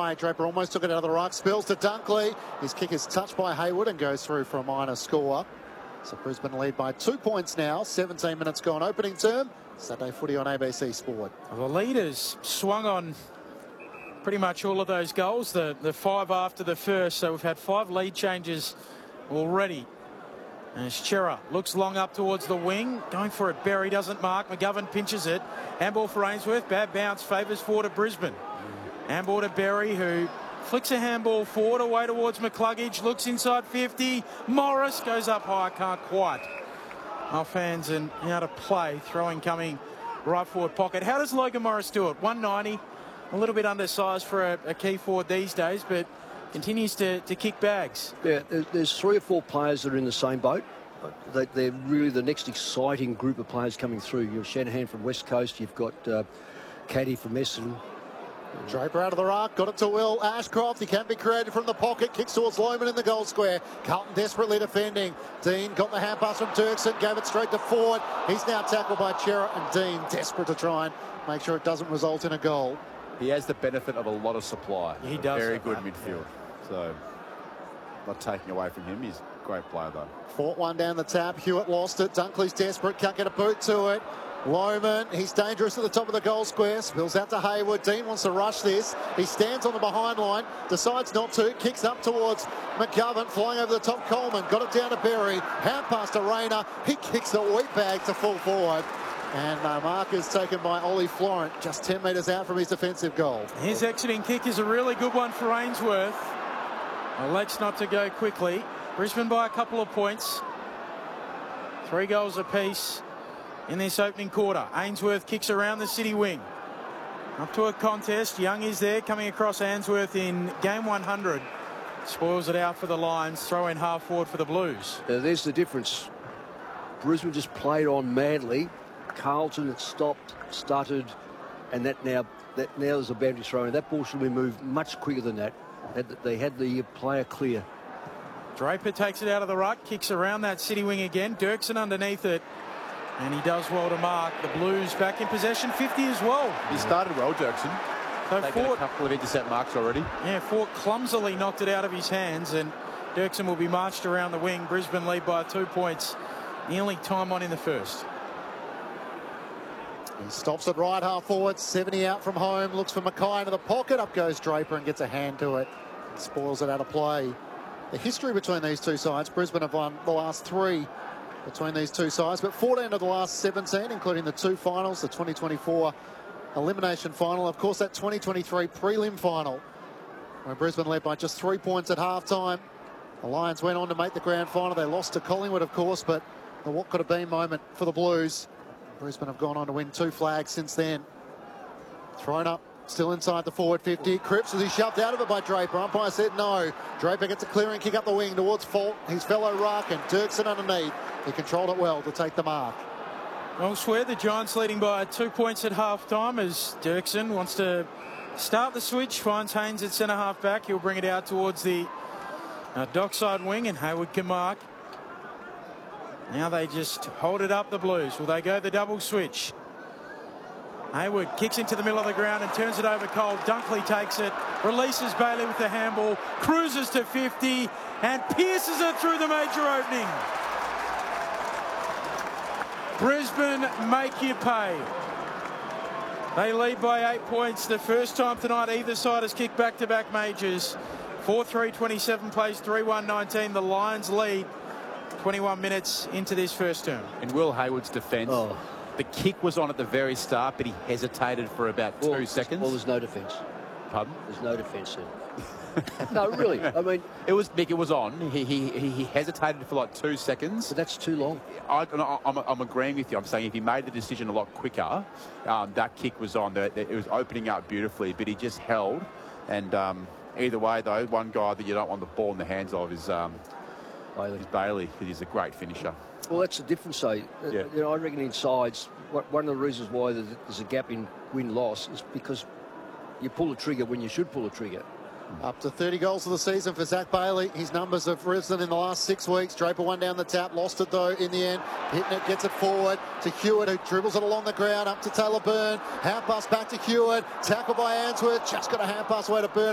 away. Draper almost took it out of the ruck. Spills to Dunkley. His kick is touched by Hayward and goes through for a minor score. So Brisbane lead by 2 points now. 17 minutes gone. Opening term. Saturday footy on ABC Sport. Well, the leaders swung on pretty much all of those goals. The 5 after the first. So we've had 5 lead changes already. As Chera looks long up towards the wing, going for it. Berry doesn't mark. McGovern pinches it. Handball for Ainsworth. Bad bounce. Favours forward to Brisbane. Handball to Berry, who flicks a handball forward away towards McCluggage. Looks inside 50. Morris goes up high. Can't quite. Off hands and out of play. Throwing coming right forward pocket. How does Logan Morris do it? 190. A little bit undersized for a key forward these days, but continues to kick bags. Yeah, there's 3 or 4 players that are in the same boat. They're really the next exciting group of players coming through. You've Shanahan from West Coast. You've got Caddy from Essendon. Draper out of the ruck, got it to Will Ashcroft. He can be created from the pocket, kicks towards Lohman in the goal square. Carlton desperately defending. Dean got the hand pass from Dirksen, gave it straight to Ford. He's now tackled by Chera, and Dean desperate to try and make sure it doesn't result in a goal. He has the benefit of a lot of supply. He does. Very good midfield. So, not taking away from him. He's a great player, though. Fought one down the tap. Hewitt lost it. Dunkley's desperate. Can't get a boot to it. Lohman, he's dangerous at the top of the goal square. Spills out to Hayward. Dean wants to rush this. He stands on the behind line. Decides not to. Kicks up towards McGovern. Flying over the top. Coleman got it down to Berry. Hand pass to Rayner. He kicks a wheat bag to full forward. And mark is taken by Ollie Florent, just 10 metres out from his defensive goal. His exiting kick is a really good one for Ainsworth. Elects not to go quickly. Brisbane by a couple of points. 3 goals apiece in this opening quarter. Ainsworth kicks around the city wing. Up to a contest. Young is there, coming across Ainsworth in game 100. Spoils it out for the Lions. Throw in half forward for the Blues. There's the difference. Brisbane just played on madly. Carlton had stopped, stuttered, and now there's a boundary throw, and that ball should be moved much quicker than that. They had the player clear. Draper takes it out of the ruck, kicks around that city wing again. Dirksen underneath it, and he does well to mark. The Blues back in possession, 50 as well. He started well, Dirksen. So Taken a couple of intercept marks already. Yeah, Fort clumsily knocked it out of his hands, and Dirksen will be marched around the wing. Brisbane lead by 2 points. Nearly time on in the first. He stops it right half forward, 70 out from home, looks for Mackay into the pocket, up goes Draper and gets a hand to it. Spoils it out of play. The history between these two sides, Brisbane have won the last 3 between these two sides, but 14 of the last 17, including the 2 finals, the 2024 elimination final, of course that 2023 prelim final, where Brisbane led by just 3 points at half-time. The Lions went on to make the grand final. They lost to Collingwood, of course, but the what could have been moment for the Blues. Brisbane have gone on to win 2 flags since then. Thrown up, still inside the forward 50. Cripps as he shoved out of it by Draper. Umpire said no. Draper gets a clearing kick up the wing towards Fault, his fellow ruck, and Dirksen underneath. He controlled it well to take the mark. Elsewhere, the Giants leading by 2 points at half-time as Dirksen wants to start the switch. Finds Haynes at centre-half back. He'll bring it out towards the dockside wing, and Hayward can mark. Now they just hold it up, the Blues. Will they go the double switch? Hayward kicks into the middle of the ground and turns it over cold. Dunkley takes it, releases Bailey with the handball, cruises to 50 and pierces it through the major opening. Brisbane make you pay. They lead by 8 points. The first time tonight either side has kicked back-to-back majors. 4-3-27 plays 3-1-19. The Lions lead 21 minutes into this first term. In Will Hayward's defence, the kick was on at the very start, but he hesitated for about 2 seconds. Well, there's no defence. Pardon? There's no defence there. No, really. I mean, it was Mick. It was on. He hesitated for like 2 seconds. But that's too long. I'm agreeing with you. I'm saying if he made the decision a lot quicker, that kick was on. It was opening up beautifully, but he just held. And either way, though, one guy that you don't want the ball in the hands of is Bailey, because he's a great finisher. Well, that's the difference, though. Yeah. You know, I reckon in sides, one of the reasons why there's a gap in win-loss is because you pull the trigger when you should pull the trigger. Up to 30 goals of the season for Zach Bailey. His numbers have risen in the last 6 weeks. Draper one down the tap, lost it though in the end. Hitting it, gets it forward to Hewitt, who dribbles it along the ground, up to Taylor Byrne. Hand pass back to Hewitt, tackled by Ainsworth, just got a hand pass away to Byrne.